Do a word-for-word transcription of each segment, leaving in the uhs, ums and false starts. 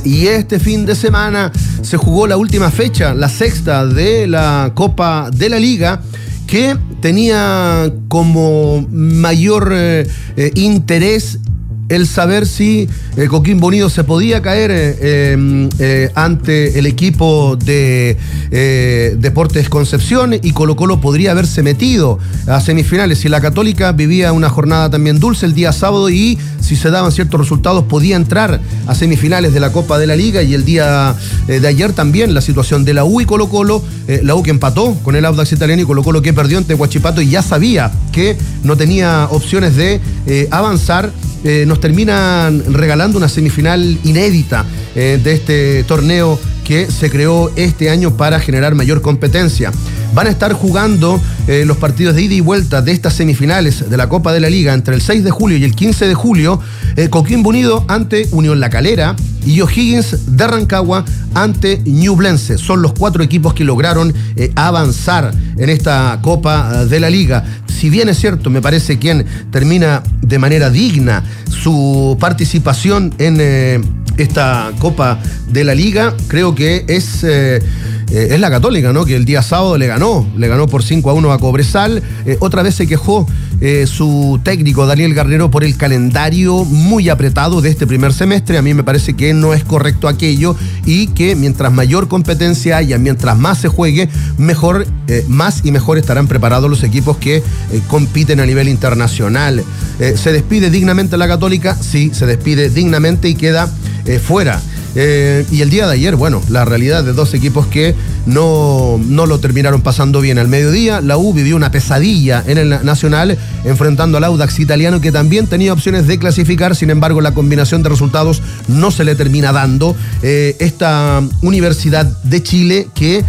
O'Higgins. Y este fin de semana se jugó la última fecha, la sexta de la Copa de la Liga, que tenía como mayor eh, eh, interés el saber si eh, Coquimbo Unido se podía caer eh, eh, eh, ante el equipo de eh, Deportes Concepción, y Colo Colo podría haberse metido a semifinales. Y la Católica vivía una jornada también dulce el día sábado, y si se daban ciertos resultados podía entrar a semifinales de la Copa de la Liga. Y el día eh, de ayer también la situación de la U y Colo Colo, eh, la U que empató con el Audax Italiano y Colo Colo que perdió ante Huachipato y ya sabía que no tenía opciones de eh, avanzar. Eh, nos terminan regalando una semifinal inédita eh, de este torneo que se creó este año para generar mayor competencia. Van a estar jugando eh, los partidos de ida y vuelta de estas semifinales de la Copa de la Liga entre el seis de julio y el quince de julio. Eh, Coquimbo Unido ante Unión La Calera y O'Higgins de Rancagua ante Ñublense. Son los cuatro equipos que lograron eh, avanzar en esta Copa de la Liga. Si bien es cierto, me parece quien termina de manera digna su participación en eh, esta Copa de la Liga, creo que es... Eh, Eh, es la Católica, ¿no? Que el día sábado le ganó, le ganó por cinco a uno a Cobresal. Eh, otra vez se quejó eh, su técnico Daniel Garnero por el calendario muy apretado de este primer semestre. A mí me parece que no es correcto aquello, y que mientras mayor competencia haya, mientras más se juegue, mejor, eh, más y mejor estarán preparados los equipos que eh, compiten a nivel internacional. Eh, ¿Se despide dignamente la Católica? Sí, se despide dignamente y queda eh, fuera. Eh, y el día de ayer, bueno, la realidad de dos equipos que no, no lo terminaron pasando bien. Al mediodía, la U vivió una pesadilla en el Nacional, enfrentando al Audax Italiano, que también tenía opciones de clasificar. Sin embargo, la combinación de resultados no se le termina dando. Eh, esta Universidad de Chile que,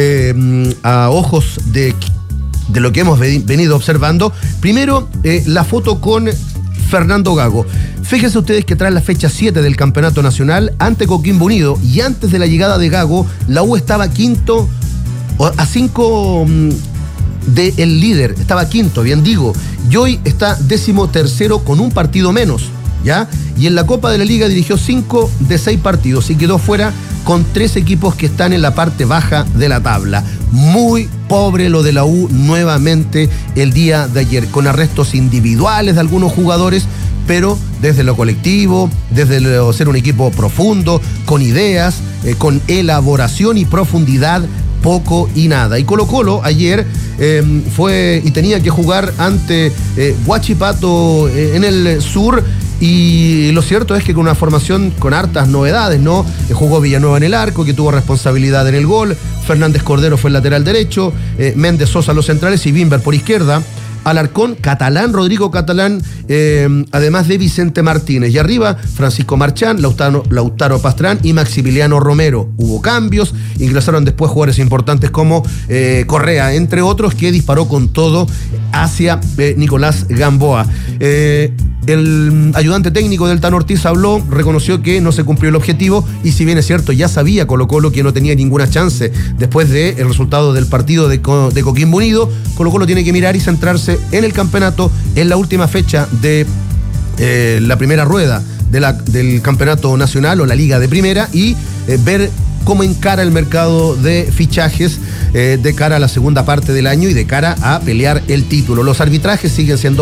eh, a ojos de, de lo que hemos venido observando, primero, eh, la foto con Fernando Gago. Fíjense ustedes que tras la fecha siete del Campeonato Nacional ante Coquimbo Unido y antes de la llegada de Gago, la U estaba quinto a cinco del líder, estaba quinto, bien digo, y hoy está décimo tercero con un partido menos, ¿ya? Y en la Copa de la Liga dirigió cinco de seis partidos y quedó fuera con tres equipos que están en la parte baja de la tabla. Muy pobre lo de la U nuevamente el día de ayer, con arrestos individuales de algunos jugadores, pero desde lo colectivo, desde lo, ser un equipo profundo, con ideas, eh, con elaboración y profundidad, poco y nada. Y Colo Colo ayer eh, fue y tenía que jugar ante eh, Huachipato eh, en el sur. Y lo cierto es que con una formación con hartas novedades, ¿no? Jugó Villanueva en el arco, que tuvo responsabilidad en el gol. Fernández Cordero fue el lateral derecho. Eh, Méndez Sosa los centrales y Bimber por izquierda. Alarcón, Catalán, Rodrigo Catalán, eh, además de Vicente Martínez. Y arriba, Francisco Marchán, Lautaro, Lautaro Pastrán y Maximiliano Romero. Hubo cambios, ingresaron después jugadores importantes como eh, Correa, entre otros, que disparó con todo hacia eh, Nicolás Gamboa. Eh, El ayudante técnico del Tano Ortiz habló, reconoció que no se cumplió el objetivo, y si bien es cierto, ya sabía Colo Colo que no tenía ninguna chance después del resultado del partido de, Co- de Coquimbo Unido. Colo Colo tiene que mirar y centrarse en el campeonato, en la última fecha de eh, la primera rueda de la, del campeonato nacional o la liga de primera, y eh, ver cómo encara el mercado de fichajes eh, de cara a la segunda parte del año y de cara a pelear el título. Los arbitrajes siguen siendo